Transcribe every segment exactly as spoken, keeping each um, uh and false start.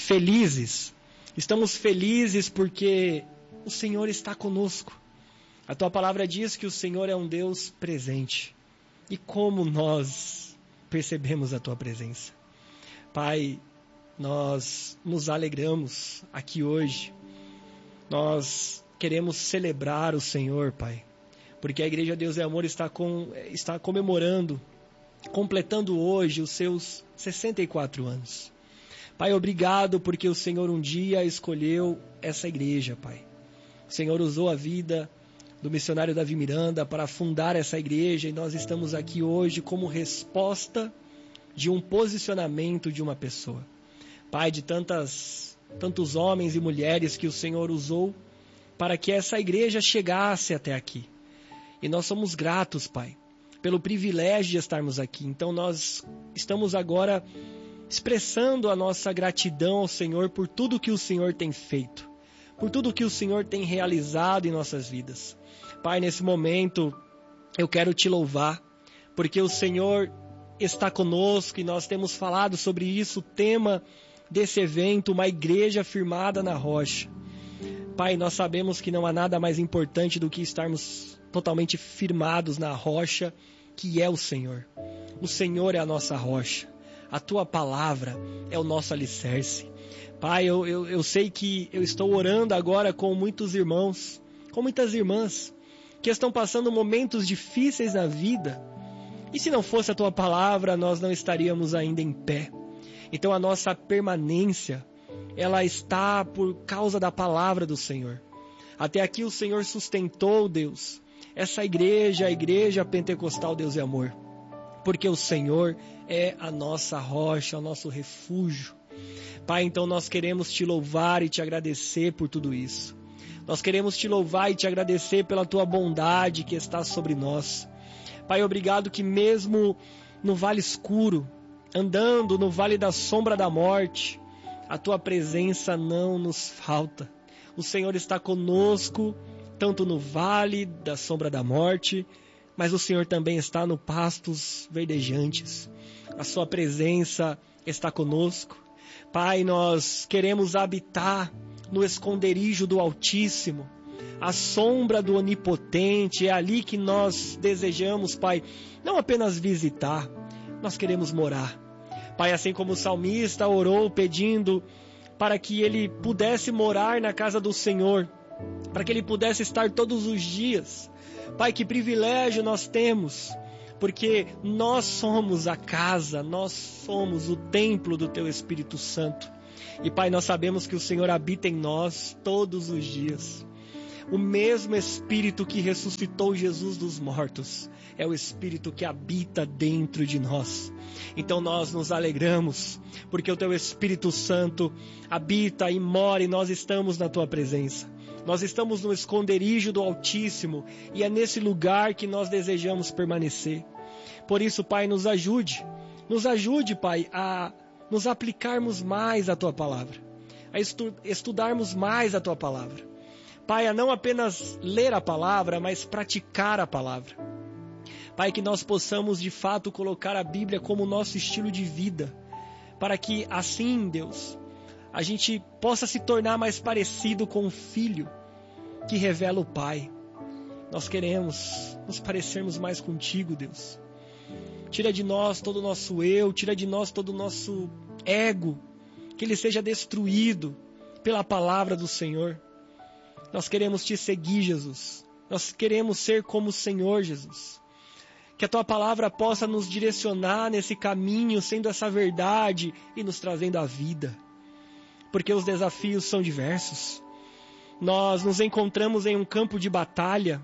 felizes. Estamos felizes porque o Senhor está conosco. A tua palavra diz que o Senhor é um Deus presente. E como nós percebemos a tua presença. Pai, nós nos alegramos aqui hoje. Nós queremos celebrar o Senhor, Pai. Porque a Igreja Deus é Amor está, com, está comemorando, completando hoje os seus sessenta e quatro anos. Pai, obrigado porque o Senhor um dia escolheu essa igreja, Pai. O Senhor usou a vida do missionário Davi Miranda para fundar essa igreja e nós estamos aqui hoje como resposta de um posicionamento de uma pessoa. Pai, de tantas, tantos homens e mulheres que o Senhor usou para que essa igreja chegasse até aqui. E nós somos gratos, Pai, pelo privilégio de estarmos aqui. Então nós estamos agora expressando a nossa gratidão ao Senhor por tudo que o Senhor tem feito, por tudo que o Senhor tem realizado em nossas vidas. Pai, nesse momento eu quero te louvar, porque o Senhor está conosco e nós temos falado sobre isso, o tema desse evento, uma igreja firmada na rocha. Pai, nós sabemos que não há nada mais importante do que estarmos totalmente firmados na rocha, que é o Senhor. O Senhor é a nossa rocha. A tua palavra é o nosso alicerce. Pai, eu, eu, eu sei que eu estou orando agora com muitos irmãos, com muitas irmãs, que estão passando momentos difíceis na vida. E se não fosse a tua palavra, nós não estaríamos ainda em pé. Então a nossa permanência, ela está por causa da palavra do Senhor. Até aqui o Senhor sustentou, Deus, essa igreja, a igreja pentecostal Deus e Amor. Porque o Senhor é a nossa rocha, o nosso refúgio. Pai, então nós queremos te louvar e te agradecer por tudo isso. Nós queremos te louvar e te agradecer pela tua bondade que está sobre nós. Pai, obrigado que mesmo no vale escuro, andando no vale da sombra da morte, a tua presença não nos falta. O Senhor está conosco, tanto no vale da sombra da morte, mas o Senhor também está no pastos verdejantes. A sua presença está conosco. Pai, nós queremos habitar no esconderijo do Altíssimo, a sombra do Onipotente. É ali que nós desejamos, Pai, não apenas visitar, nós queremos morar. Pai, assim como o salmista orou pedindo para que ele pudesse morar na casa do Senhor, para que ele pudesse estar todos os dias. Pai, que privilégio nós temos, porque nós somos a casa, nós somos o templo do Teu Espírito Santo. E Pai, nós sabemos que o Senhor habita em nós todos os dias. O mesmo Espírito que ressuscitou Jesus dos mortos é o Espírito que habita dentro de nós. Então nós nos alegramos, porque o Teu Espírito Santo habita e mora e nós estamos na Tua presença. Nós estamos no esconderijo do Altíssimo e é nesse lugar que nós desejamos permanecer. Por isso, Pai, nos ajude. Nos ajude, Pai, a nos aplicarmos mais a Tua palavra. A estu- estudarmos mais a Tua palavra. Pai, a não apenas ler a palavra, mas praticar a palavra. Pai, que nós possamos de fato colocar a Bíblia como nosso estilo de vida. Para que assim, Deus, a gente possa se tornar mais parecido com o Filho que revela o Pai. Nós queremos nos parecermos mais contigo, Deus. Tira de nós todo o nosso eu, tira de nós todo o nosso ego, que ele seja destruído pela palavra do Senhor. Nós queremos te seguir, Jesus. Nós queremos ser como o Senhor, Jesus. Que a tua palavra possa nos direcionar nesse caminho, sendo essa verdade e nos trazendo a vida. Porque os desafios são diversos. Nós nos encontramos em um campo de batalha.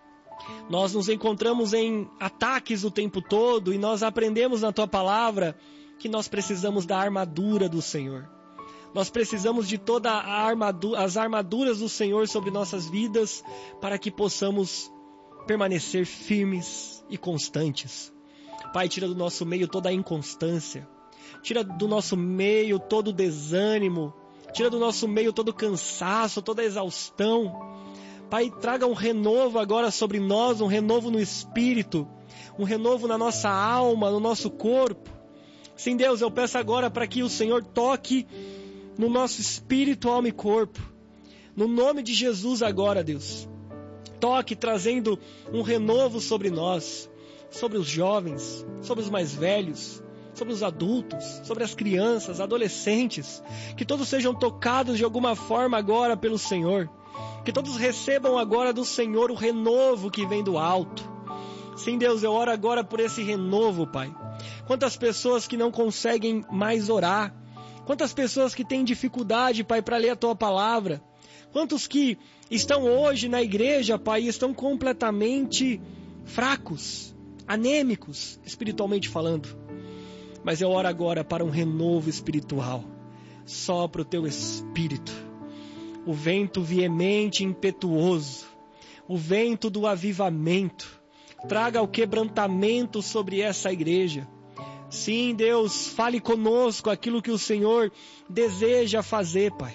Nós nos encontramos em ataques o tempo todo e nós aprendemos na tua palavra que nós precisamos da armadura do Senhor. Nós precisamos de todas armadura, as armaduras do Senhor sobre nossas vidas para que possamos permanecer firmes e constantes. Pai, tira do nosso meio toda a inconstância. Tira do nosso meio todo o desânimo. Tira do nosso meio todo o cansaço, toda a exaustão. Pai, traga um renovo agora sobre nós, um renovo no espírito, um renovo na nossa alma, no nosso corpo. Sim, Deus, eu peço agora para que o Senhor toque no nosso espírito, alma e corpo. No nome de Jesus agora, Deus. Toque trazendo um renovo sobre nós, sobre os jovens, sobre os mais velhos, sobre os adultos, sobre as crianças, adolescentes. Que todos sejam tocados de alguma forma agora pelo Senhor. Que todos recebam agora do Senhor o renovo que vem do alto. Sim, Deus, eu oro agora por esse renovo, Pai. Quantas pessoas que não conseguem mais orar. Quantas pessoas que têm dificuldade, Pai, para ler a Tua palavra. Quantos que estão hoje na igreja, Pai, e estão completamente fracos, anêmicos, espiritualmente falando. Mas eu oro agora para um renovo espiritual. Sopra o Teu Espírito. O vento veemente e impetuoso. O vento do avivamento. Traga o quebrantamento sobre essa igreja. Sim, Deus, fale conosco aquilo que o Senhor deseja fazer, Pai.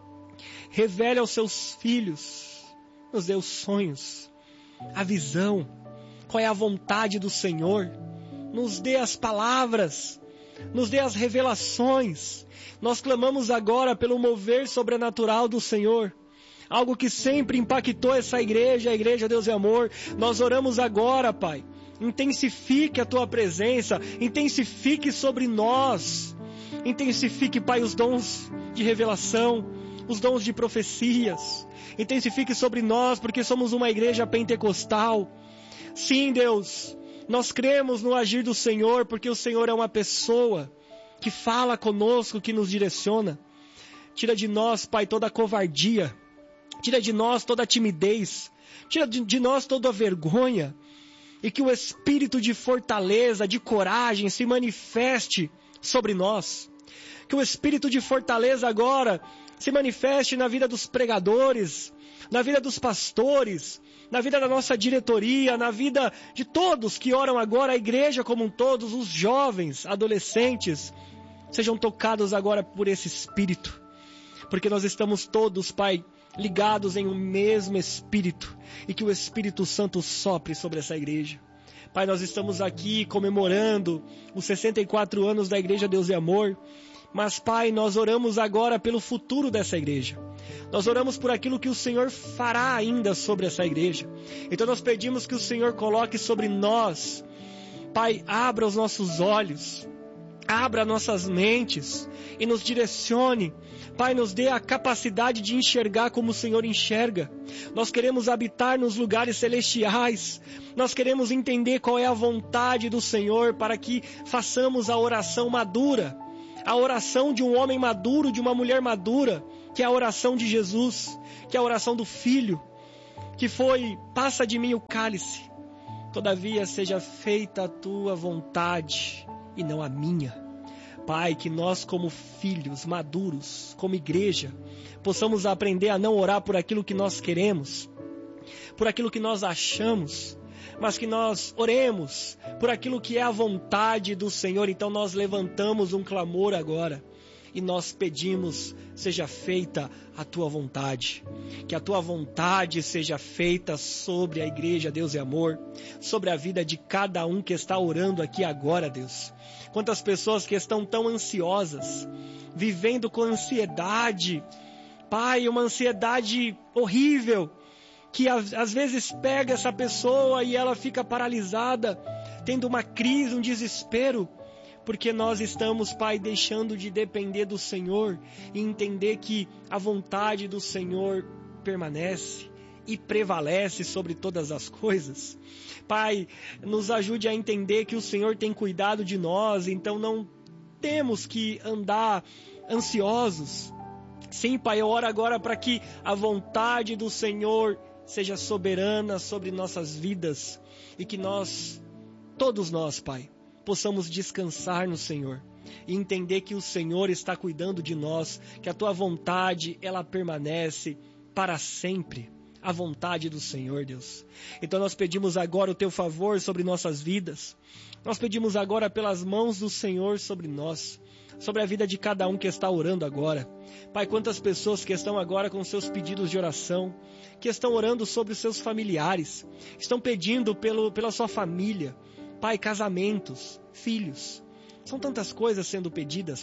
Revele aos seus filhos, nos dê os sonhos, a visão, qual é a vontade do Senhor. Nos dê as palavras, nos dê as revelações. Nós clamamos agora pelo mover sobrenatural do Senhor. Algo que sempre impactou essa igreja, a igreja Deus e Amor. Nós oramos agora, Pai. Intensifique a Tua presença, intensifique sobre nós. Intensifique, Pai, os dons de revelação, os dons de profecias. Intensifique sobre nós, porque somos uma igreja pentecostal. Sim, Deus, nós cremos no agir do Senhor, porque o Senhor é uma pessoa que fala conosco, que nos direciona. Tira de nós, Pai, toda a covardia. Tira de nós toda a timidez. Tira de, de nós toda a vergonha. E que o espírito de fortaleza, de coragem se manifeste sobre nós. Que o espírito de fortaleza agora se manifeste na vida dos pregadores, na vida dos pastores, na vida da nossa diretoria, na vida de todos que oram agora, a igreja como um todo, os jovens, adolescentes, sejam tocados agora por esse espírito. Porque nós estamos todos, Pai, ligados em um mesmo espírito, e que o Espírito Santo sopre sobre essa igreja. Pai, nós estamos aqui comemorando os sessenta e quatro anos da Igreja Deus e Amor, mas, Pai, nós oramos agora pelo futuro dessa igreja. Nós oramos por aquilo que o Senhor fará ainda sobre essa igreja. Então nós pedimos que o Senhor coloque sobre nós, Pai, abra os nossos olhos, abra nossas mentes e nos direcione. Pai, nos dê a capacidade de enxergar como o Senhor enxerga. Nós queremos habitar nos lugares celestiais. Nós queremos entender qual é a vontade do Senhor para que façamos a oração madura. A oração de um homem maduro, de uma mulher madura, que é a oração de Jesus, que é a oração do Filho, que foi: passa de mim o cálice, todavia seja feita a tua vontade e não a minha. Pai, que nós como filhos maduros, como igreja, possamos aprender a não orar por aquilo que nós queremos, por aquilo que nós achamos, mas que nós oremos por aquilo que é a vontade do Senhor. Então nós levantamos um clamor agora e nós pedimos: seja feita a tua vontade, que a tua vontade seja feita sobre a igreja Deus e Amor, sobre a vida de cada um que está orando aqui agora, Deus. Quantas pessoas que estão tão ansiosas, vivendo com ansiedade, Pai, uma ansiedade horrível, que às vezes pega essa pessoa e ela fica paralisada, tendo uma crise, um desespero, porque nós estamos, Pai, deixando de depender do Senhor e entender que a vontade do Senhor permanece e prevalece sobre todas as coisas. Pai, nos ajude a entender que o Senhor tem cuidado de nós, então não temos que andar ansiosos. Sim, Pai, eu oro agora para que a vontade do Senhor seja soberana sobre nossas vidas e que nós, todos nós, Pai, possamos descansar no Senhor e entender que o Senhor está cuidando de nós, que a Tua vontade, ela permanece para sempre. A vontade do Senhor, Deus. Então nós pedimos agora o Teu favor sobre nossas vidas. Nós pedimos agora pelas mãos do Senhor sobre nós, sobre a vida de cada um que está orando agora. Pai, quantas pessoas que estão agora com seus pedidos de oração, que estão orando sobre os seus familiares, estão pedindo pelo, pela sua família, Pai, casamentos, filhos. São tantas coisas sendo pedidas, Pai.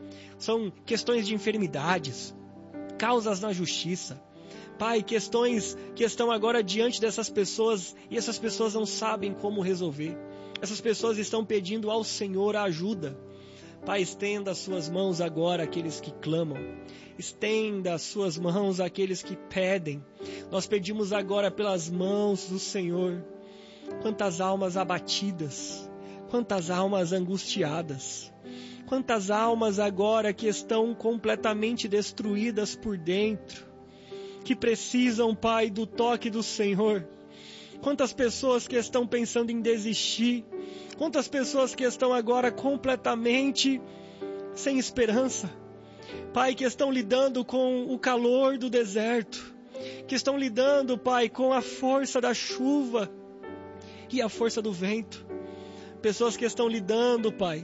São questões de enfermidades, causas na justiça. Pai, questões que estão agora diante dessas pessoas e essas pessoas não sabem como resolver. Essas pessoas estão pedindo ao Senhor ajuda. Pai, estenda as suas mãos agora àqueles que clamam. Estenda as suas mãos àqueles que pedem. Nós pedimos agora pelas mãos do Senhor. Quantas almas abatidas, quantas almas angustiadas, quantas almas agora que estão completamente destruídas por dentro, que precisam, Pai, do toque do Senhor. Quantas pessoas que estão pensando em desistir, quantas pessoas que estão agora completamente sem esperança. Pai, que estão lidando com o calor do deserto, que estão lidando, Pai, com a força da chuva e a força do vento. Pessoas que estão lidando, Pai,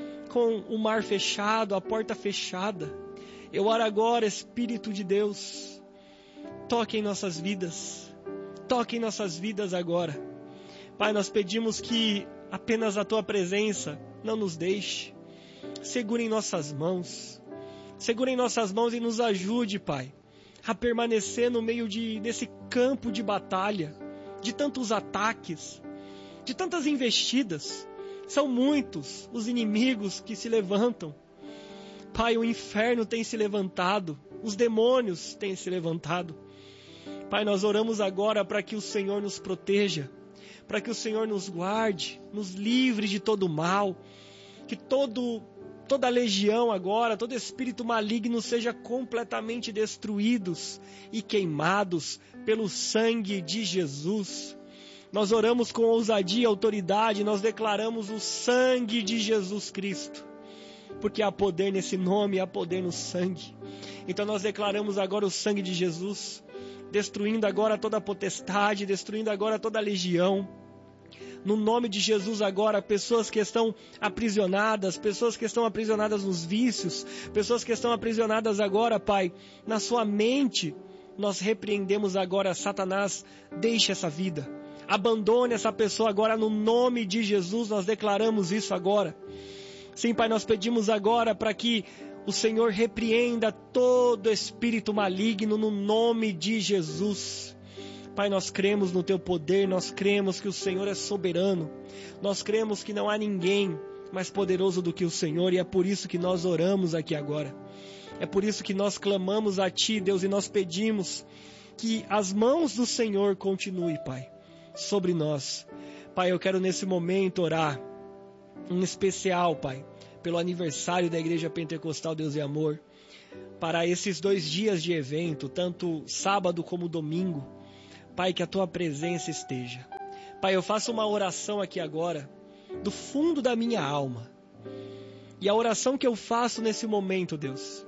com o mar fechado, a porta fechada. Eu oro agora, Espírito de Deus, toque em nossas vidas, toque em nossas vidas agora. Pai, nós pedimos que apenas a Tua presença não nos deixe. Segure em nossas mãos, segure em nossas mãos e nos ajude, Pai, a permanecer no meio de, desse campo de batalha, de tantos ataques, de tantas investidas. São muitos os inimigos que se levantam. Pai, o inferno tem se levantado, os demônios têm se levantado. Pai, nós oramos agora para que o Senhor nos proteja, para que o Senhor nos guarde, nos livre de todo mal, que todo, toda legião agora, todo espírito maligno seja completamente destruídos e queimados pelo sangue de Jesus. Nós oramos com ousadia e autoridade, nós declaramos o sangue de Jesus Cristo, porque há poder nesse nome, há poder no sangue. Então nós declaramos agora o sangue de Jesus, destruindo agora toda a potestade, destruindo agora toda a legião. No nome de Jesus agora, pessoas que estão aprisionadas, pessoas que estão aprisionadas nos vícios, pessoas que estão aprisionadas agora, Pai, na sua mente, nós repreendemos agora, Satanás, deixe essa vida. Abandone essa pessoa agora no nome de Jesus, nós declaramos isso agora. Sim, Pai, nós pedimos agora para que o Senhor repreenda todo espírito maligno no nome de Jesus. Pai, nós cremos no Teu poder, nós cremos que o Senhor é soberano, nós cremos que não há ninguém mais poderoso do que o Senhor e é por isso que nós oramos aqui agora. É por isso que nós clamamos a Ti, Deus, e nós pedimos que as mãos do Senhor continuem, Pai, sobre nós. Pai, eu quero nesse momento orar, em especial, Pai, pelo aniversário da Igreja Pentecostal Deus e Amor, para esses dois dias de evento, tanto sábado como domingo. Pai, que a Tua presença esteja. Pai, eu faço uma oração aqui agora, do fundo da minha alma. E a oração que eu faço nesse momento, Deus,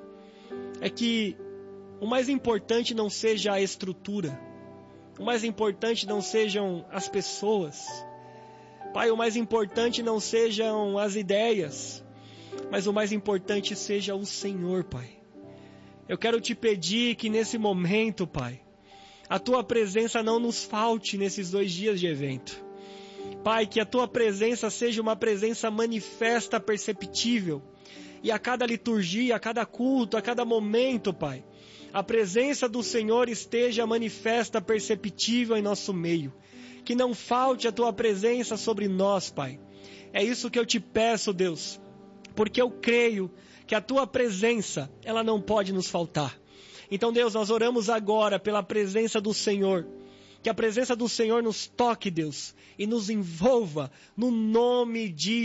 é que o mais importante não seja a estrutura, o mais importante não sejam as pessoas. Pai, o mais importante não sejam as ideias, mas o mais importante seja o Senhor, Pai. Eu quero Te pedir que nesse momento, Pai, a Tua presença não nos falte nesses dois dias de evento. Pai, que a Tua presença seja uma presença manifesta, perceptível. E a cada liturgia, a cada culto, a cada momento, Pai, a presença do Senhor esteja manifesta, perceptível em nosso meio. Que não falte a Tua presença sobre nós, Pai. É isso que eu Te peço, Deus, porque eu creio que a Tua presença, ela não pode nos faltar. Então, Deus, nós oramos agora pela presença do Senhor. Que a presença do Senhor nos toque, Deus, e nos envolva no nome de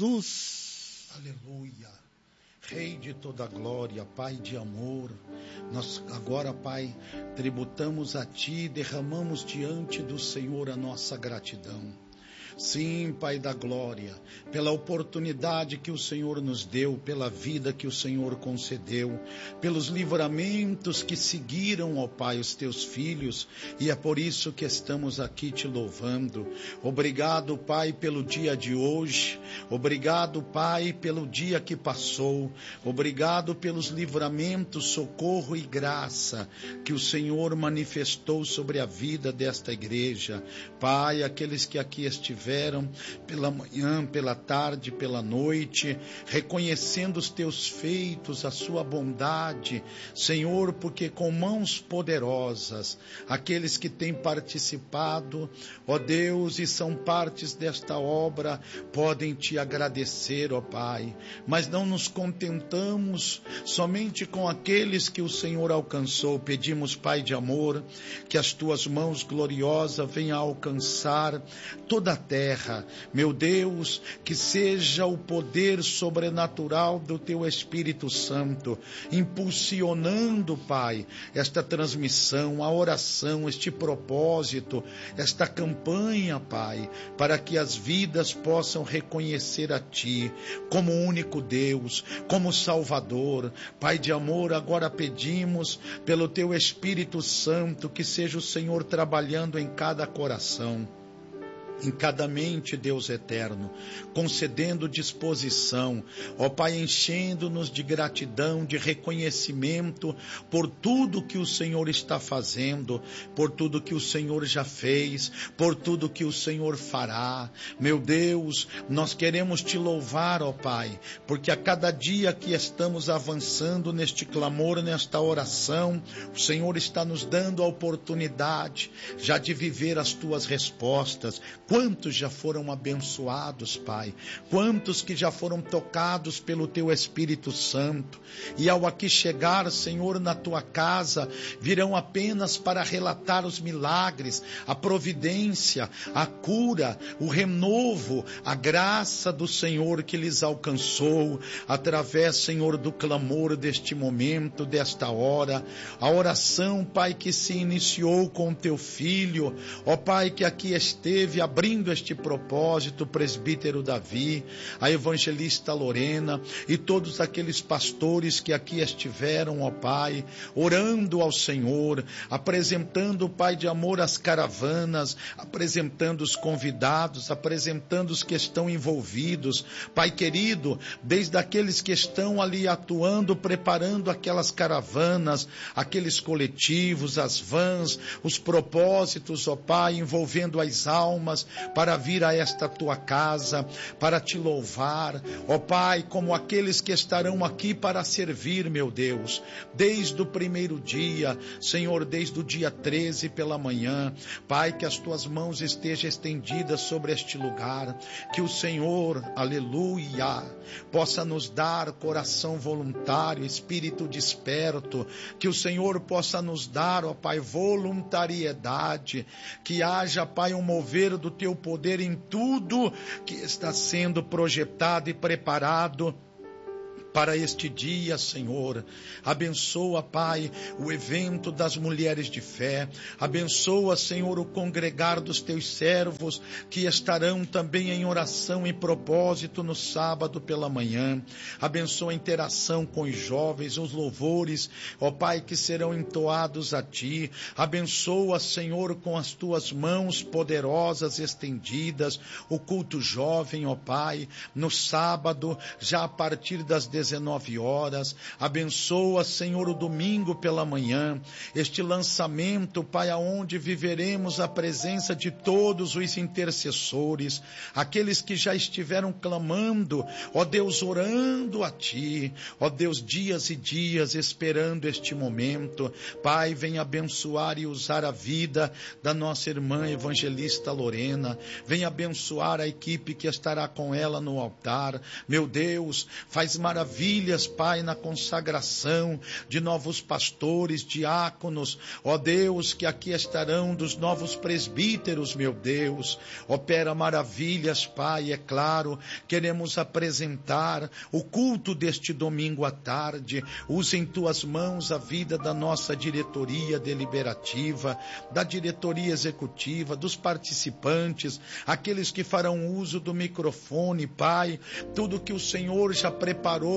Jesus. Aleluia. Rei de toda glória, Pai de amor, nós agora, Pai, tributamos a Ti, derramamos diante do Senhor a nossa gratidão. Sim, Pai da glória, pela oportunidade que o Senhor nos deu, pela vida que o Senhor concedeu, pelos livramentos que seguiram, ó Pai, os Teus filhos, e é por isso que estamos aqui Te louvando. Obrigado, Pai, pelo dia de hoje, obrigado, Pai, pelo dia que passou, obrigado pelos livramentos, socorro e graça que o Senhor manifestou sobre a vida desta igreja. Pai, aqueles que aqui estiveram, estiveram, pela manhã, pela tarde, pela noite, reconhecendo os teus feitos, a sua bondade, Senhor, porque com mãos poderosas, aqueles que têm participado, ó Deus, e são partes desta obra, podem te agradecer, ó Pai, mas não nos contentamos somente com aqueles que o Senhor alcançou. Pedimos, Pai de amor, que as tuas mãos gloriosas venham a alcançar toda a terra, meu Deus, que seja o poder sobrenatural do teu Espírito Santo, impulsionando, Pai, esta transmissão, a oração, este propósito, esta campanha, Pai, para que as vidas possam reconhecer a Ti como o único Deus, como Salvador. Pai de amor, agora pedimos pelo Teu Espírito Santo que seja o Senhor trabalhando em cada coração, em cada mente, Deus eterno, concedendo disposição, ó Pai, enchendo-nos de gratidão, de reconhecimento por tudo que o Senhor está fazendo, por tudo que o Senhor já fez, por tudo que o Senhor fará. Meu Deus, nós queremos te louvar, ó Pai, porque a cada dia que estamos avançando neste clamor, nesta oração, o Senhor está nos dando a oportunidade já de viver as tuas respostas. Quantos já foram abençoados, Pai? Quantos que já foram tocados pelo Teu Espírito Santo? E ao aqui chegar, Senhor, na Tua casa, virão apenas para relatar os milagres, a providência, a cura, o renovo, a graça do Senhor que lhes alcançou, através, Senhor, do clamor deste momento, desta hora, a oração, Pai, que se iniciou com Teu Filho, ó Pai, que aqui esteve abrindo abrindo este propósito, o presbítero Davi, a evangelista Lorena e todos aqueles pastores que aqui estiveram, ó Pai, orando ao Senhor, apresentando, Pai de amor, as caravanas, apresentando os convidados, apresentando os que estão envolvidos, Pai querido, desde aqueles que estão ali atuando, preparando aquelas caravanas, aqueles coletivos, as vans, os propósitos, ó Pai, envolvendo as almas, para vir a esta tua casa, para te louvar, ó Pai, como aqueles que estarão aqui para servir, meu Deus, desde o primeiro dia, Senhor, desde o dia treze pela manhã, Pai, que as tuas mãos estejam estendidas sobre este lugar, que o Senhor, aleluia, possa nos dar coração voluntário, espírito desperto, que o Senhor possa nos dar, ó Pai, voluntariedade, que haja, Pai, um mover do teu poder em tudo que está sendo projetado e preparado para este dia, Senhor. Abençoa, Pai, o evento das mulheres de fé. Abençoa, Senhor, o congregar dos teus servos que estarão também em oração e propósito no sábado pela manhã. Abençoa a interação com os jovens, os louvores, ó Pai, que serão entoados a Ti. Abençoa, Senhor, com as Tuas mãos poderosas estendidas, o culto jovem, ó Pai, no sábado, já a partir das dezenove horas, abençoa, Senhor, o domingo pela manhã, este lançamento, Pai, aonde viveremos a presença de todos os intercessores, aqueles que já estiveram clamando, ó Deus, orando a Ti, ó Deus, dias e dias esperando este momento. Pai, vem abençoar e usar a vida da nossa irmã evangelista Lorena, vem abençoar a equipe que estará com ela no altar, meu Deus, faz maravilha maravilhas, Pai, na consagração de novos pastores, diáconos, ó Deus, que aqui estarão dos novos presbíteros, meu Deus, opera maravilhas, Pai, é claro, queremos apresentar o culto deste domingo à tarde, usa em Tuas mãos a vida da nossa diretoria deliberativa, da diretoria executiva, dos participantes, aqueles que farão uso do microfone, Pai, tudo que o Senhor já preparou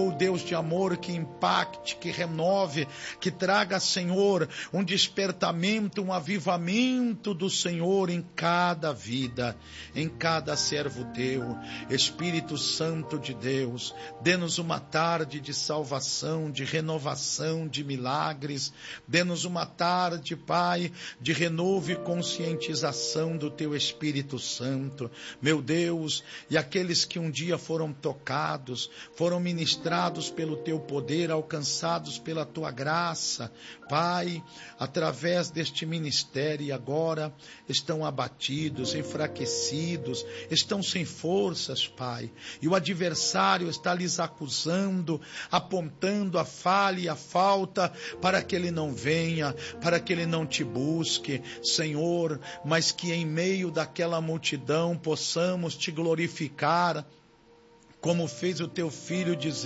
Oh, Deus de amor, que impacte, que renove, que traga, Senhor, um despertamento, um avivamento do Senhor em cada vida, em cada servo teu. Espírito Santo de Deus, dê-nos uma tarde de salvação, de renovação, de milagres. Dê-nos uma tarde, Pai, de renovo e conscientização do teu Espírito Santo. Meu Deus, e aqueles que um dia foram tocados, foram ministrados pelo teu poder, alcançados pela tua graça, Pai, através deste ministério, e agora estão abatidos, enfraquecidos, estão sem forças, Pai, e o adversário está lhes acusando, apontando a falha e a falta, para que ele não venha, para que ele não te busque, Senhor, mas que em meio daquela multidão possamos te glorificar, como fez o teu filho dizer,